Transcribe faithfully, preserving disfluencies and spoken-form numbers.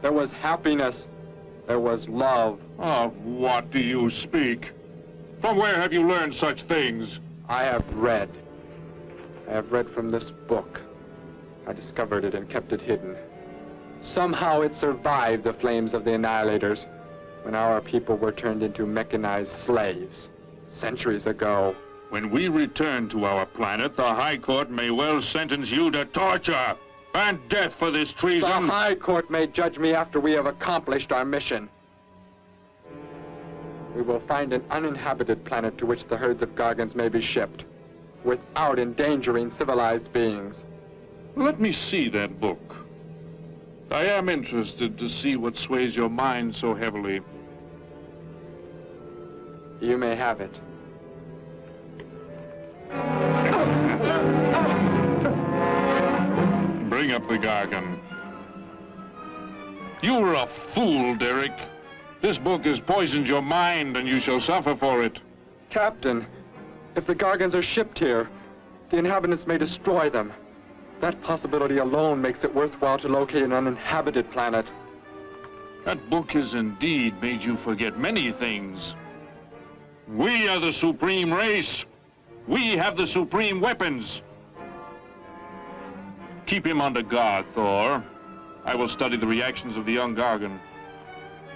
There was happiness. There was love. Of what do you speak? From where have you learned such things? I have read. I have read from this book. I discovered it and kept it hidden. Somehow it survived the flames of the Annihilators when our people were turned into mechanized slaves centuries ago. When we return to our planet, the High Court may well sentence you to torture and death for this treason. The High Court may judge me after we have accomplished our mission. We will find an uninhabited planet to which the herds of Gargans may be shipped, without endangering civilized beings. Let me see that book. I am interested to see what sways your mind so heavily. You may have it. Bring up the Gargan. You were a fool, Derek. This book has poisoned your mind, and you shall suffer for it. Captain, if the Gargans are shipped here, the inhabitants may destroy them. That possibility alone makes it worthwhile to locate an uninhabited planet. That book has indeed made you forget many things. We are the supreme race. We have the supreme weapons. Keep him under guard, Thor. I will study the reactions of the young Gargan.